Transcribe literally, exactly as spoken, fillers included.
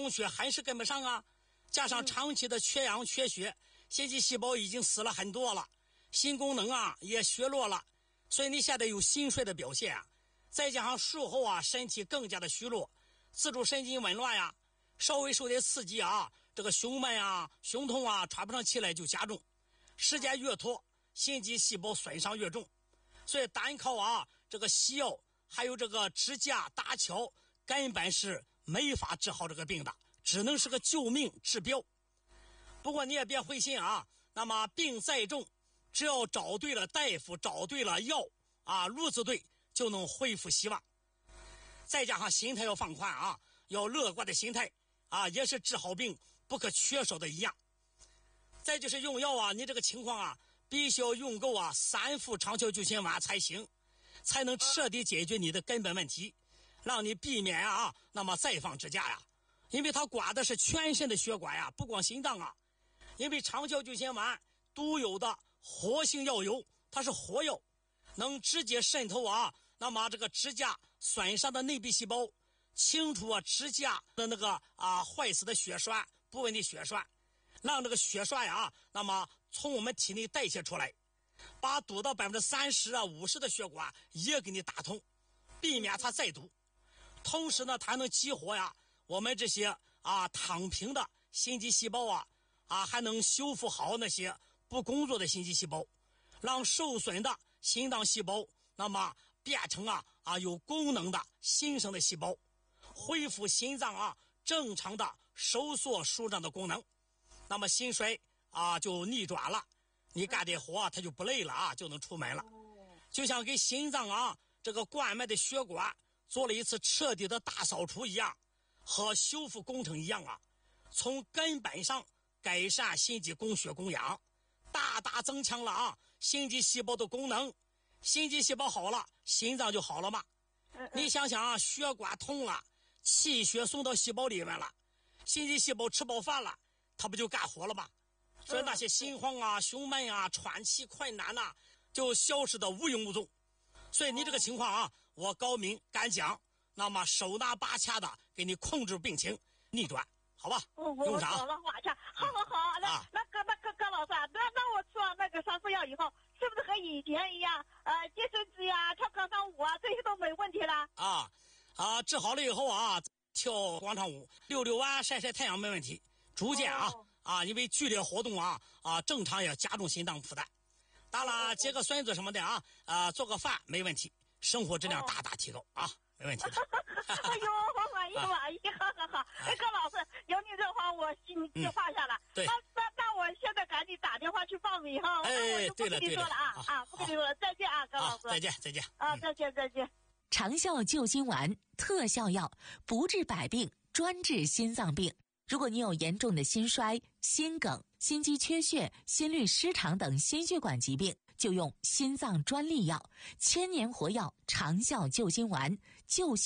供血还是跟不上啊，加上长期的缺氧缺血，心肌细胞已经死了很多了，心功能啊也削弱了，所以你现在有心衰的表现啊，再加上术后啊身体更加的虚弱，自主神经紊乱呀，稍微受点刺激啊，这个胸闷啊、胸痛啊、喘不上气来就加重，时间越拖，心肌细胞损伤越重，所以单靠啊这个西药还有这个支架搭桥，根本是没法治好这个病的，只能是个救命治标。不过你也别灰心啊，那么病再重，只要找对了大夫，找对了药啊，路子对，就能恢复希望。再加上心态要放宽啊，要乐观的心态啊，也是治好病不可缺少的一样。再就是用药啊，你这个情况啊，必须要用够啊三副长效救心丸才行，才能彻底解决你的根本问题，让你避免啊那么再放支架呀。因为它刮的是全身的血管呀，不光心脏啊。因为长效救心丸独有的活性药油，它是活药，能直接渗透啊那么这个支架损伤的内壁细胞，清除啊支架的那个啊坏死的血栓、部分的血栓，让这个血栓呀那么从我们体内代谢出来，把堵到百分之三十啊五十的血管也给你打通，避免它再堵。同时呢，它能激活呀我们这些啊躺平的心肌细胞啊啊还能修复好那些不工作的心肌细胞，让受损的心脏细胞那么变成啊啊有功能的新生的细胞，恢复心脏啊正常的收缩舒张的功能，那么心衰啊就逆转了，你干点活它就不累了啊，就能出门了。就像给心脏啊这个灌脉的血管做了一次彻底的大扫除一样，和修复工程一样啊，从根本上改善心肌供血供氧，大大增强了啊心肌细胞的功能。心肌细胞好了，心脏就好了嘛。你想想啊，血管通了，气血送到细胞里面了，心肌细胞吃饱饭了，它不就干活了吗？所以那些心慌啊、胸闷啊、喘气困难呐、啊，就消失的无影无踪。所以你这个情况啊，我高明敢讲，那么手拿把掐的给你控制病情，逆转，好吧？ 哦、我用上手拿把掐，好好好，那、 啊、 那个那个高老师啊，那那我吃完那个三副药以后，是不是和以前一样，呃，健身机呀、跳广场舞啊，这些都没问题了？ 啊啊，治好了以后啊，跳广场舞、溜溜弯、晒晒太阳没问题。逐渐啊、哦、啊，因为剧烈活动啊啊，正常也加重心脏负担。当然，接个孙子什么的啊啊，做个饭没问题，生活质量大大提高、哦、啊，没问题的。 哎呦，满意满意，好好好。哎，高老师，有你这话，我心就放下了。 嗯、对。 那那那我现在赶紧打电话去报名哈。 哎， 我就不跟你说了啊啊，不跟你说了，再见啊，高老师。 再见再见。 啊，再见再见。 长效救心丸特效药，不治百病，专治心脏病。如果你有严重的心衰、心梗、心肌缺血、心律失常等心血管疾病，就用心脏专利药千年活药长效救心丸救